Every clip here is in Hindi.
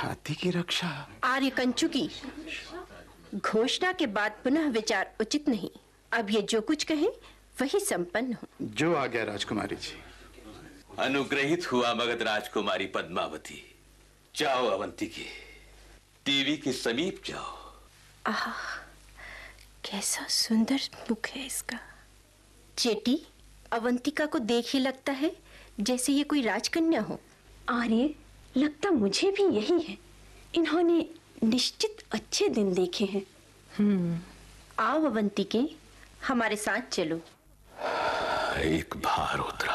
हाथी की रक्षा। आर्य कंचु की घोषणा के बाद पुनः विचार उचित नहीं। अब ये जो कुछ कहे वही संपन्न हो। जो आ गया राजकुमारी जी। अनुग्रहित हुआ मगध राजकुमारी पद्मावती। जाओ अवंतिके, देवी के समीप जाओ। आह, कैसा सुंदर मुख है इसका। चेटी, अवंतिका को देख ही लगता है जैसे ये कोई राजकन्या हो। आर्य, लगता मुझे भी यही है। इन्होंने निश्चित अच्छे दिन देखे हैं। आओ अवंतिके, हमारे साथ चलो। एक भार उतरा।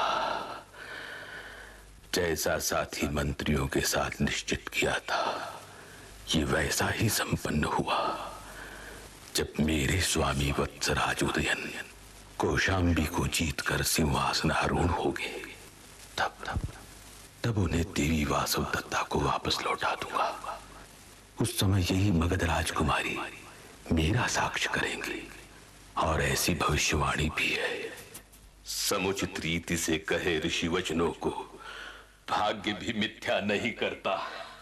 जैसा साथी मंत्रियों के साथ निश्चित किया था, ये वैसा ही संपन्न हुआ। जब मेरे स्वामी वत्सराज उदयन कौशाम्बी को जीतकर सिंहासनारूढ़ हो गए, तब उन्हें देवी वासवदत्ता को वापस लौटा दूंगा। उस समय यही मगध राजकुमारी मेरा साक्ष्य करेंगे। और ऐसी भविष्यवाणी भी है, समुचित रीति से कहे ऋषि वचनों को भाग्य भी मिथ्या नहीं करता।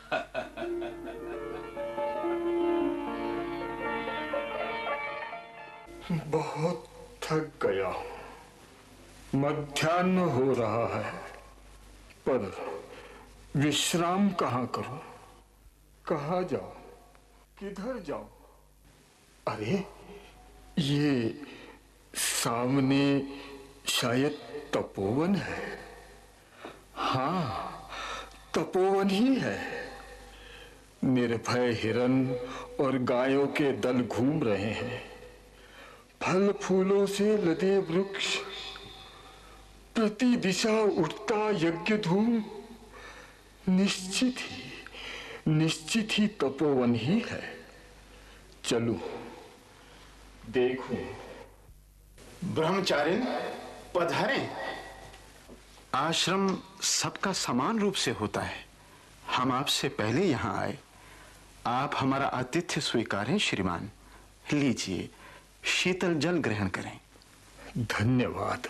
बहुत थक गया हूं। मध्याह्न हो रहा है, पर विश्राम कहाँ करूं? कहाँ जाऊं? किधर जाऊं? अरे, ये सामने शायद तपोवन है। हाँ, तपोवन ही है। निर्भय हिरन और गायों के दल घूम रहे हैं। फल फूलों से लदे वृक्ष, प्रति दिशा उठता यज्ञ धूम। निश्चित ही तपोवन ही है। चलूं, देखूं। ब्रह्मचारिण पधारें। आश्रम सबका समान रूप से होता है। हम आपसे पहले यहाँ आए। आप हमारा आतिथ्य स्वीकारें श्रीमान। लीजिए, शीतल जल ग्रहण करें। धन्यवाद।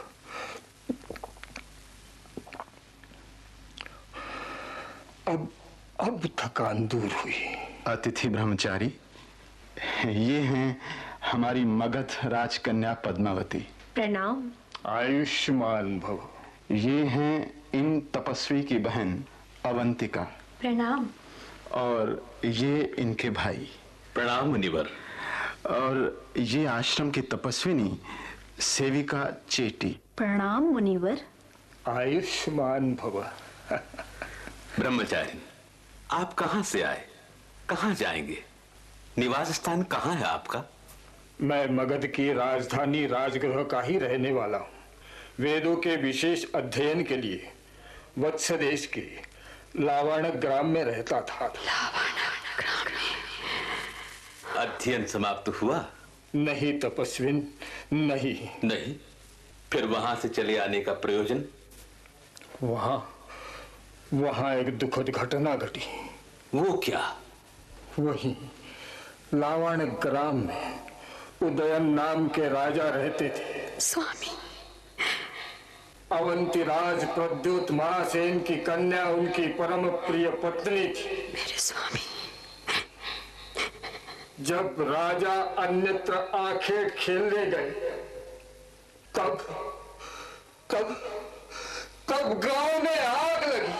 अब थकान दूर हुई। अतिथि ब्रह्मचारी, ये हैं हमारी मगध राजकन्या पद्मावती। प्रणाम। आयुष्मान भव। ये हैं इन तपस्वी की बहन अवंतिका। प्रणाम। और ये इनके भाई। प्रणाम मुनिवर। और ये आश्रम की तपस्विनी सेविका चेटी। प्रणाम मुनिवर। आयुष्मान भव। ब्रह्मचारी, आप कहां से आए, कहां जाएंगे? निवास स्थान कहां है आपका? मैं मगध की राजधानी राजगृह का ही रहने वाला हूँ। वेदों के विशेष अध्ययन के लिए वत्स देश के लावण ग्राम में रहता था। अध्ययन समाप्त हुआ? नहीं तपस्विन, नहीं। फिर वहां से चले आने का प्रयोजन? वहां एक दुखद घटना घटी। वो क्या? वही लावण ग्राम में उदयन नाम के राजा रहते थे। स्वामी, अवंतिराज प्रद्युत महासेन की कन्या उनकी परम प्रिय पत्नी थी। मेरे स्वामी। जब राजा अन्यत्र आखेट खेलने गए, तब गांव में आग लगी।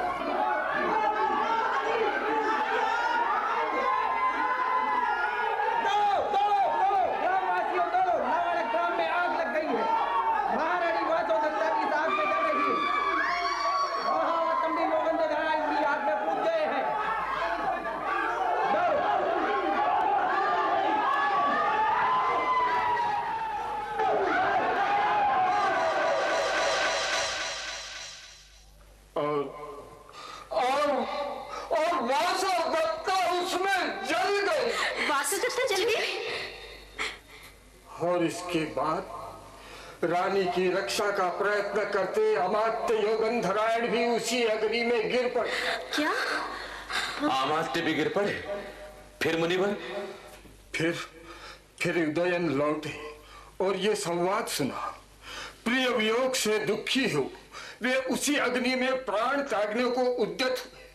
और इसके बाद रानी की रक्षा का प्रयत्न करते अमात्य योगंधरायण भी उसी अग्नि में गिर पड़े। क्या? अमात्य भी गिर पड़े? फिर मुनिवर? फिर उदयन लौटे और ये संवाद सुना। प्रिय वियोग से दुखी हो वे उसी अग्नि में प्राण त्यागने को उद्यत हुए।